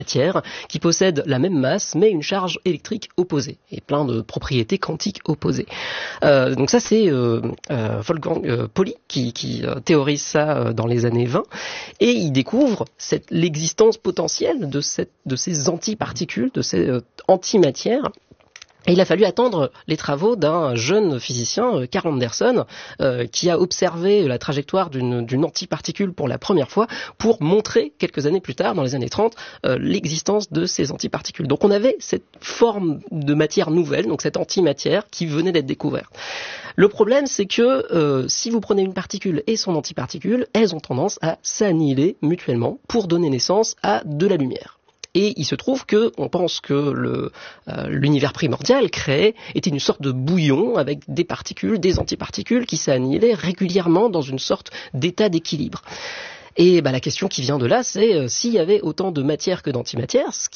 matière qui possède la même masse mais une charge électrique opposée et plein de propriétés quantiques opposées. Donc ça c'est Wolfgang Pauli qui théorise ça dans les années 20 et il découvre l'existence potentielle de ces antiparticules, de ces antimatières. Et il a fallu attendre les travaux d'un jeune physicien, Karl Anderson, qui a observé la trajectoire d'une antiparticule pour la première fois pour montrer, quelques années plus tard, dans les années 30, l'existence de ces antiparticules. Donc on avait cette forme de matière nouvelle, donc cette antimatière qui venait d'être découverte. Le problème, c'est que si vous prenez une particule et son antiparticule, elles ont tendance à s'annihiler mutuellement pour donner naissance à de la lumière. Et il se trouve que on pense que l'univers primordial créé était une sorte de bouillon avec des particules, des antiparticules qui s'annihilaient régulièrement dans une sorte d'état d'équilibre. Et la question qui vient de là, c'est s'il y avait autant de matière que d'antimatière, ce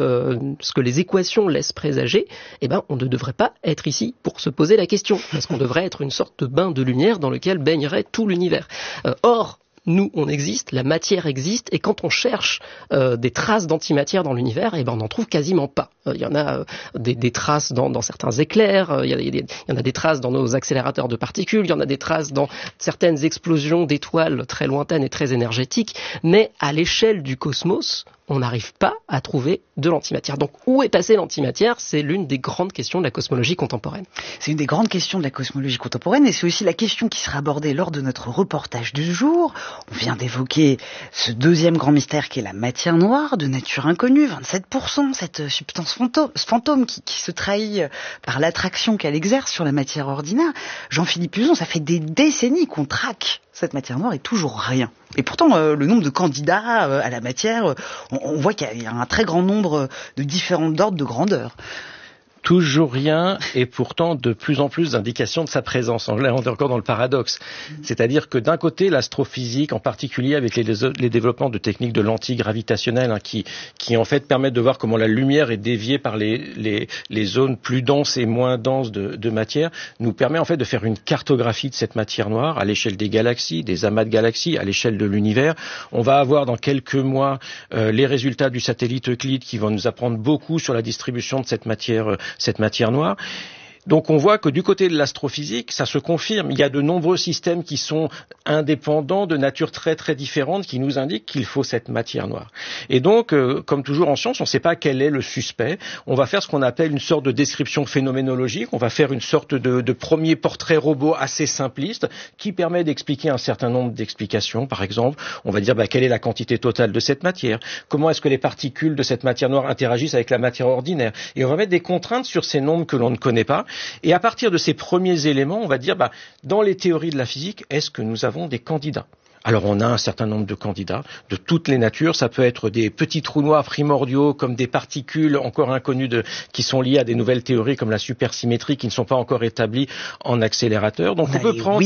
que les équations laissent présager, on ne devrait pas être ici pour se poser la question, parce qu'on devrait être une sorte de bain de lumière dans lequel baignerait tout l'univers. Or, nous, on existe, la matière existe, et quand on cherche des traces d'antimatière dans l'univers, on n'en trouve quasiment pas. Il y en a des traces dans certains éclairs, il y en a des traces dans nos accélérateurs de particules, il y en a des traces dans certaines explosions d'étoiles très lointaines et très énergétiques, mais à l'échelle du cosmos, on n'arrive pas à trouver de l'antimatière. Donc, où est passée l'antimatière ? C'est l'une des grandes questions de la cosmologie contemporaine. C'est une des grandes questions de la cosmologie contemporaine et c'est aussi la question qui sera abordée lors de notre reportage du jour. On vient d'évoquer ce deuxième grand mystère qui est la matière noire, de nature inconnue, 27%, cette substance fantôme qui se trahit par l'attraction qu'elle exerce sur la matière ordinaire. Jean-Philippe Uzon, ça fait des décennies qu'on traque cette matière noire et toujours rien. Et pourtant, le nombre de candidats à la matière, on voit qu'il y a un très grand nombre de différents ordres de grandeur. Toujours rien, et pourtant de plus en plus d'indications de sa présence. Là, on est encore dans le paradoxe. C'est-à-dire que d'un côté, l'astrophysique, en particulier avec les développements de techniques de lentilles gravitationnelles, qui en fait permettent de voir comment la lumière est déviée par les zones plus denses et moins denses de matière, nous permet en fait de faire une cartographie de cette matière noire à l'échelle des galaxies, des amas de galaxies, à l'échelle de l'univers. On va avoir dans quelques mois les résultats du satellite Euclide qui vont nous apprendre beaucoup sur la distribution de cette matière noire. Donc on voit que du côté de l'astrophysique, ça se confirme. Il y a de nombreux systèmes qui sont indépendants, de nature très très différente, qui nous indiquent qu'il faut cette matière noire. Et donc, comme toujours en science, on ne sait pas quel est le suspect. On va faire ce qu'on appelle une sorte de description phénoménologique. On va faire une sorte de premier portrait robot assez simpliste qui permet d'expliquer un certain nombre d'explications. Par exemple, on va dire quelle est la quantité totale de cette matière, comment est-ce que les particules de cette matière noire interagissent avec la matière ordinaire. Et on va mettre des contraintes sur ces nombres que l'on ne connaît pas. Et à partir de ces premiers éléments, on va dire, dans les théories de la physique, est-ce que nous avons des candidats ? Alors on a un certain nombre de candidats de toutes les natures. Ça peut être des petits trous noirs primordiaux comme des particules encore inconnues qui sont liées à des nouvelles théories comme la supersymétrie qui ne sont pas encore établies en accélérateur. Donc on peut prendre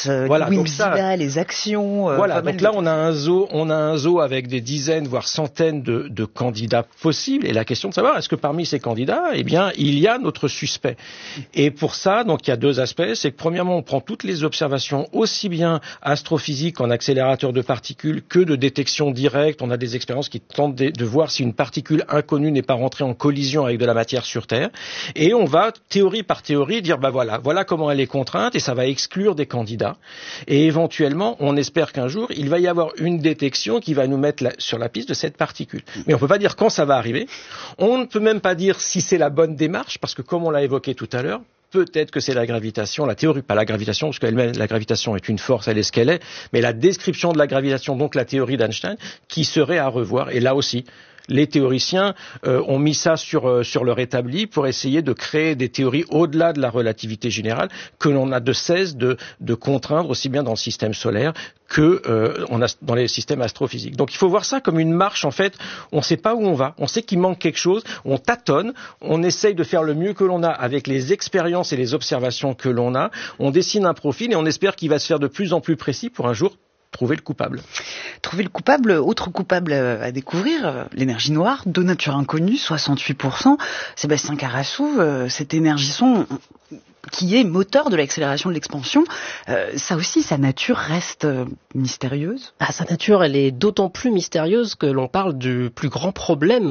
WIMP, les actions. Donc là on a un zoo avec des dizaines voire centaines de candidats possibles et la question de savoir est-ce que parmi ces candidats, il y a notre suspect. Et pour ça, donc il y a deux aspects, c'est que premièrement on prend toutes les observations aussi bien astrophysiques en accélérateur de particules que de détection directe. On a des expériences qui tentent de voir si une particule inconnue n'est pas rentrée en collision avec de la matière sur Terre. Et on va, théorie par théorie, dire voilà comment elle est contrainte et ça va exclure des candidats. Et éventuellement, on espère qu'un jour, il va y avoir une détection qui va nous mettre sur la piste de cette particule. Mais on ne peut pas dire quand ça va arriver. On ne peut même pas dire si c'est la bonne démarche parce que comme on l'a évoqué tout à l'heure, peut-être que c'est la gravitation, la théorie, pas la gravitation, parce qu'elle-même, la gravitation est une force, elle est ce qu'elle est, mais la description de la gravitation, donc la théorie d'Einstein, qui serait à revoir. Et là aussi, les théoriciens ont mis ça sur leur établi pour essayer de créer des théories au-delà de la relativité générale que l'on a de cesse de contraindre aussi bien dans le système solaire que dans les systèmes astrophysiques. Donc il faut voir ça comme une marche en fait. On ne sait pas où on va, on sait qu'il manque quelque chose, on tâtonne, on essaye de faire le mieux que l'on a avec les expériences et les observations que l'on a. On dessine un profil et on espère qu'il va se faire de plus en plus précis pour un jour trouver le coupable. Trouver le coupable, autre coupable à découvrir, l'énergie noire, de nature inconnue, 68%. Sébastien Carassou, cette énergie-son qui est moteur de l'accélération de l'expansion, ça aussi, sa nature reste mystérieuse. Sa nature, elle est d'autant plus mystérieuse que l'on parle du plus grand problème